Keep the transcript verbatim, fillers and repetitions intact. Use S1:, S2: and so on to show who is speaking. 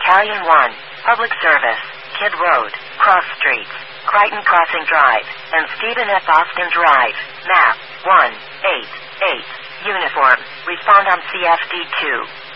S1: Battalion one, Public Service, Kidd Road, Cross Streets, Crichton Crossing Drive, and Stephen F. Austin Drive. Map one eight eight. Uniform. Respond on C F D two.